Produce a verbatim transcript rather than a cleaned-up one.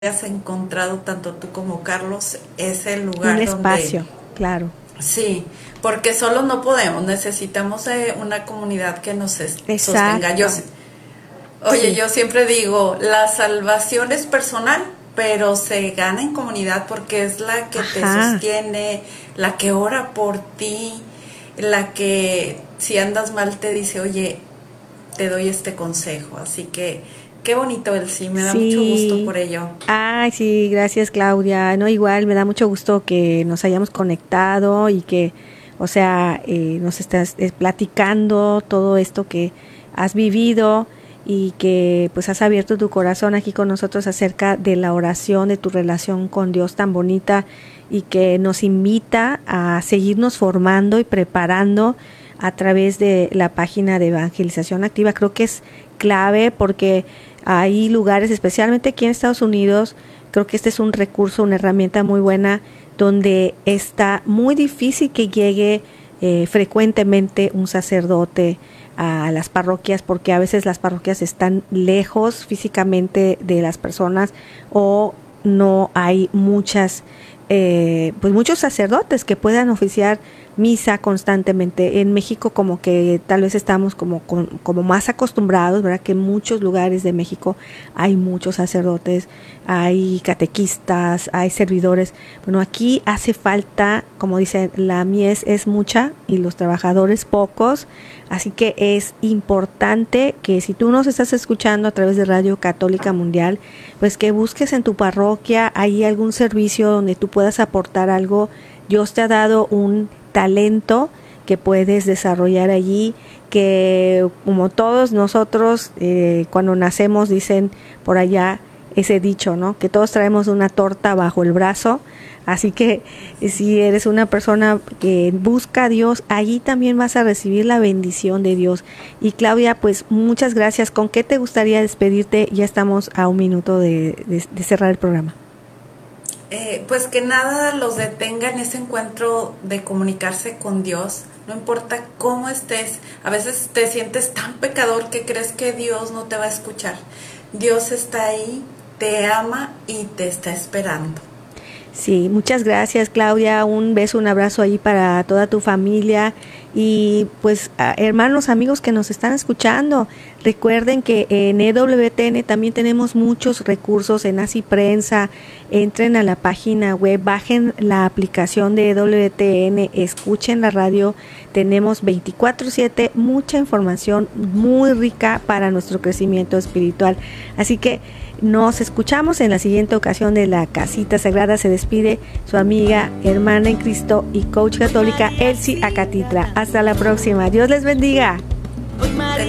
has encontrado tanto tú como Carlos es el lugar Un donde espacio, claro. sí, porque solos no podemos, necesitamos eh, una comunidad que nos es- sostenga. Yo, Exacto, si- oye, sí. yo siempre digo, la salvación es personal, pero se gana en comunidad porque es la que te Ajá. sostiene, la que ora por ti, la que si andas mal te dice, oye, te doy este consejo. Así que qué bonito el sí, me da mucho gusto Sí. por ello. Ay, sí, gracias Claudia. No, igual me da mucho gusto que nos hayamos conectado y que, o sea, eh, nos estás eh, platicando todo esto que has vivido y que pues has abierto tu corazón aquí con nosotros acerca de la oración, de tu relación con Dios tan bonita y que nos invita a seguirnos formando y preparando a través de la página de evangelización activa. Creo que es clave porque hay lugares, especialmente aquí en Estados Unidos, creo que este es un recurso, una herramienta muy buena, donde está muy difícil que llegue eh, frecuentemente un sacerdote a las parroquias, porque a veces las parroquias están lejos físicamente de las personas o no hay muchas, eh, pues muchos sacerdotes que puedan oficiar misa constantemente. En México como que tal vez estamos como, como, como más acostumbrados, ¿verdad? Que en muchos lugares de México hay muchos sacerdotes, hay catequistas, hay servidores. Bueno, aquí hace falta, como dicen, la mies es mucha y los trabajadores pocos, así que es importante que si tú nos estás escuchando a través de Radio Católica Mundial, pues que busques en tu parroquia, hay algún servicio donde tú puedas aportar algo. Dios te ha dado un talento que puedes desarrollar allí, que como todos nosotros eh, cuando nacemos dicen por allá ese dicho, ¿no? Que todos traemos una torta bajo el brazo, así que si eres una persona que busca a Dios, allí también vas a recibir la bendición de Dios. Y Claudia, pues muchas gracias. ¿Con qué te gustaría despedirte? Ya estamos a un minuto de, de, de cerrar el programa. Eh, pues que nada los detenga en ese encuentro de comunicarse con Dios, no importa cómo estés. A veces te sientes tan pecador que crees que Dios no te va a escuchar. Dios está ahí, te ama y te está esperando. Sí, muchas gracias Claudia, un beso, un abrazo ahí para toda tu familia y pues a hermanos, amigos que nos están escuchando, recuerden que en E W T N también tenemos muchos recursos en Así Prensa, entren a la página web, bajen la aplicación de E W T N, escuchen la radio, tenemos veinticuatro siete mucha información muy rica para nuestro crecimiento espiritual, así que nos escuchamos en la siguiente ocasión de La Casita Sagrada. Se despide su amiga, hermana en Cristo y coach católica Elsie Acatitra. Hasta la próxima. Dios les bendiga. Tengan